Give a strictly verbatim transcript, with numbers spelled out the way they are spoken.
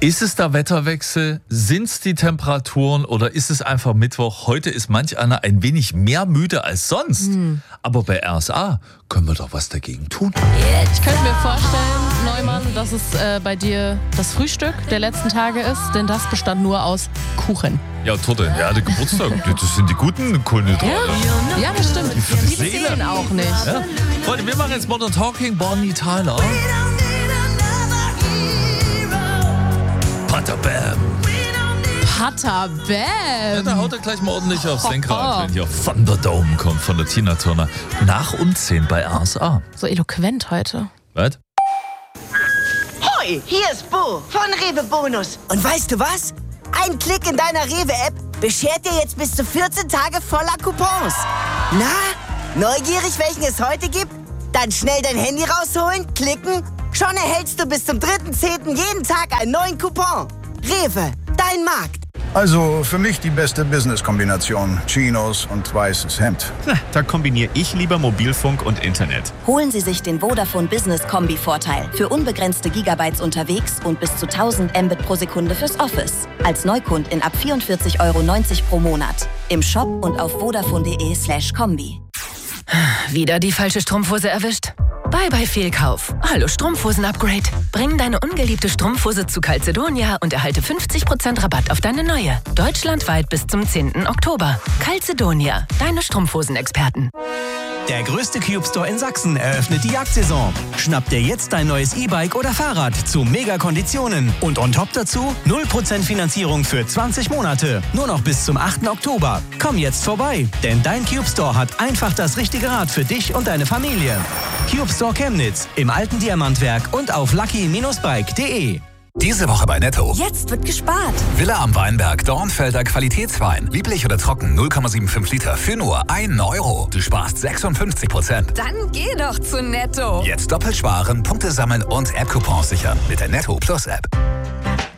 Ist es der Wetterwechsel? Sind es die Temperaturen oder ist es einfach Mittwoch? Heute ist manch einer ein wenig mehr müde als sonst. Hm. Aber bei R S A können wir doch was dagegen tun. Ich könnte mir vorstellen, Neumann, dass es äh, bei dir das Frühstück der letzten Tage ist, denn das bestand nur aus Kuchen. Ja, Torte, ja, der Geburtstag, das sind die guten Kohlenhydrate. Ja, ja, das stimmt. Die für die Die Seele. zählen auch nicht. Ja. Freunde, wir machen jetzt Modern Talking, Bonnie Tyler. Pata Bam. Pata Ja, Bam. da haut er glelich mal ordentlich aufs Lenkrad, wenn hier Thunderdome kommt von der Tina Turner. Nach um zehn bei R S A. So eloquent heute. Was? Hoi, hier ist Bo von Rewe Bonus. Und weißt du was? Ein Klick in deiner Rewe-App beschert dir jetzt bis zu vierzehn Tage voller Coupons. Na, neugierig, welchen es heute gibt? Dann schnell dein Handy rausholen, klicken. Schon erhältst du bis zum dritten zehnten jeden Tag einen neuen Coupon. Rewe, dein Markt. Also für mich die beste Business-Kombination. Chinos und weißes Hemd. Na, da kombiniere ich lieber Mobilfunk und Internet. Holen Sie sich den Vodafone Business Kombi-Vorteil für unbegrenzte Gigabytes unterwegs und bis zu tausend Mbit pro Sekunde fürs Office. Als Neukund in ab vierundvierzig Euro neunzig pro Monat. Im Shop und auf vodafone.de slash Kombi. Wieder die falsche Strumpfhose erwischt? Bye bye Fehlkauf. Hallo Strumpfhosen-Upgrade. Bring deine ungeliebte Strumpfhose zu Calzedonia und erhalte fünfzig Prozent Rabatt auf deine neue. Deutschlandweit bis zum zehnten Oktober. Calzedonia, deine Strumpfhosen-Experten. Der größte Cube Store in Sachsen eröffnet die Jagdsaison. Schnapp dir jetzt dein neues E-Bike oder Fahrrad zu Mega-Konditionen. Und on top dazu null Prozent Finanzierung für zwanzig Monate. Nur noch bis zum achten Oktober. Komm jetzt vorbei, denn dein Cube Store hat einfach das richtige Rad für dich und deine Familie. Cube Store Chemnitz im alten Diamantwerk und auf lucky Bindestrich bike punkt de. Diese Woche bei Netto. Jetzt wird gespart. Villa am Weinberg, Dornfelder Qualitätswein. Lieblich oder trocken, null Komma fünfundsiebzig Liter für nur einen Euro. Du sparst sechsundfünfzig Prozent. Dann geh doch zu Netto. Jetzt doppelt sparen, Punkte sammeln und App-Coupons sichern mit der Netto Plus App.